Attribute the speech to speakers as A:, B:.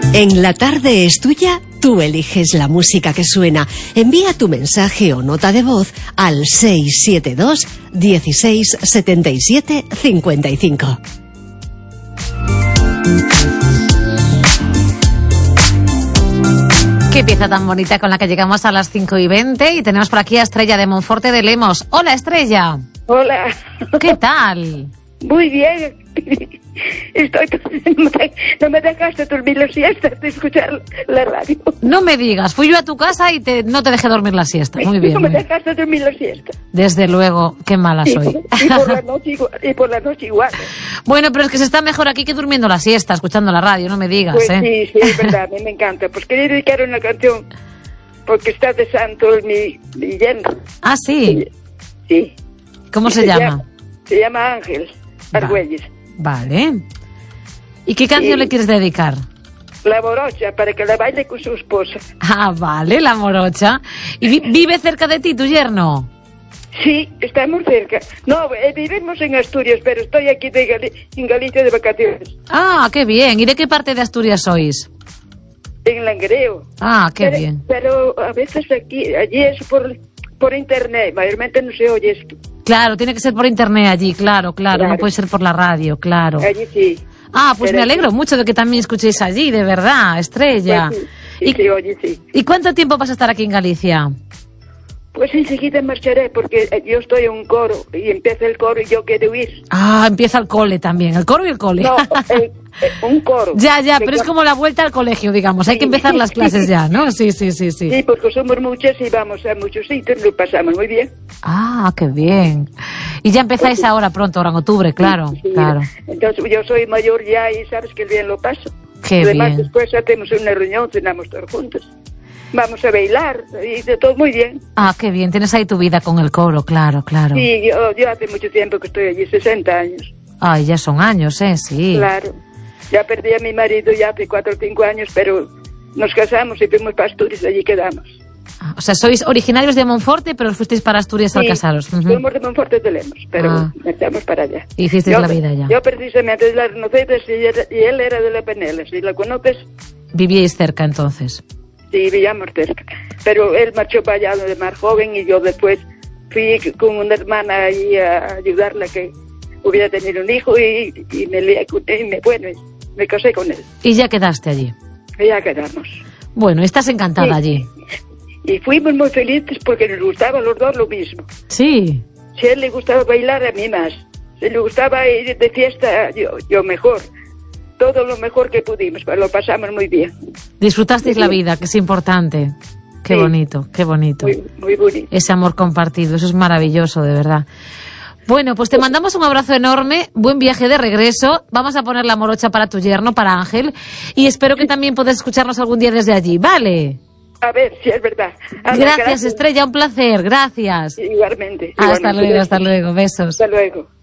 A: En La Tarde es Tuya, tú eliges la música que suena. Envía tu mensaje o nota de voz al 672 16 77 55.
B: Qué pieza tan bonita con la que llegamos a las 5:20 y tenemos por aquí a Estrella de Monforte de Lemos. Hola, Estrella.
C: Hola.
B: ¿Qué tal?
C: Muy bien. No me dejaste dormir la siesta de escuchar la radio.
B: No me digas, fui yo a tu casa y no te dejé dormir la siesta. Muy bien.
C: No me dejaste dormir la siesta.
B: Desde luego, qué mala soy.
C: Y por la noche igual.
B: Bueno, pero es que se está mejor aquí que durmiendo la siesta, escuchando la radio, no me digas,
C: pues sí, es verdad, a mí me encanta. Pues quería dedicar una canción porque está de santo mi yerno.
B: Ah, ¿sí?
C: Sí.
B: ¿Cómo se llama?
C: Se llama Ángel Argüelles.
B: Vale. ¿Y qué canción le quieres dedicar?
C: La morocha, para que la baile con su esposa.
B: Ah, vale, la morocha. ¿Y vive cerca de ti tu yerno?
C: Sí, estamos cerca. No, vivimos en Asturias, pero estoy aquí en Galicia de vacaciones.
B: Ah, qué bien. ¿Y de qué parte de Asturias sois?
C: En Langreo.
B: Ah, qué bien.
C: Pero a veces allí es por internet, mayormente no se oye esto.
B: Claro, tiene que ser por internet allí, claro, no puede ser por la radio, claro.
C: Allí sí.
B: Ah, pues me alegro mucho de que también escuchéis allí, de verdad, Estrella.
C: Pues sí, sí, oye, sí.
B: ¿Y cuánto tiempo vas a estar aquí en Galicia?
C: Pues enseguida marcharé, porque yo estoy en un coro, y empieza el coro y yo quiero ir.
B: Ah, empieza el cole también, el coro y el cole.
C: No, un coro.
B: Ya, pero es como la vuelta al colegio, digamos, hay que empezar las clases ya, ¿no? Sí.
C: Sí, porque somos muchas y vamos a muchos sitios, lo pasamos muy bien.
B: Ah, qué bien. Y ya empezáis ahora pronto, ahora en octubre, claro,
C: sí.
B: Claro.
C: Entonces yo soy mayor ya y sabes que bien lo paso.
B: Qué
C: además,
B: bien.
C: Después hacemos una reunión, cenamos todos juntos. Vamos a bailar y de todo muy bien.
B: Ah, qué bien, tienes ahí tu vida con el coro, claro.
C: Sí, yo hace mucho tiempo que estoy allí, 60 años.
B: Ay, ya son años, sí.
C: Claro, ya perdí a mi marido ya hace 4 o 5 años, pero nos casamos y fuimos para Asturias, allí quedamos.
B: Ah, o sea, sois originarios de Monforte, pero os fuisteis para Asturias al casaros.
C: Somos de Monforte de Lemos, pero estamos para allá.
B: Hicisteis la vida allá.
C: Yo precisamente de las Nocetas y él era de la Penelas, si la conoces.
B: ¿Vivíais cerca entonces?
C: Sí, vivíamos cerca, pero él marchó para allá de más joven y yo después fui con una hermana allí a ayudarla que hubiera tenido un hijo y me lié con él, me casé con él.
B: ¿Y ya quedaste allí?
C: Y ya quedamos.
B: Bueno, estás encantada allí.
C: Y fuimos muy felices porque nos gustaba a los dos lo mismo.
B: Sí.
C: Si a él le gustaba bailar, a mí más. Si le gustaba ir de fiesta, yo mejor. Todo lo mejor que pudimos, pero lo pasamos muy bien.
B: Disfrutasteis la vida, que es importante. Qué bonito, qué bonito.
C: Muy bonito.
B: Ese amor compartido, eso es maravilloso, de verdad. Bueno, pues te mandamos un abrazo enorme, buen viaje de regreso. Vamos a poner la morocha para tu yerno, para Ángel, y espero que también puedas escucharnos algún día desde allí, ¿vale?
C: A ver, si es verdad.
B: Gracias, Estrella, un placer, gracias.
C: Igualmente.
B: Hasta luego, besos.
C: Hasta luego.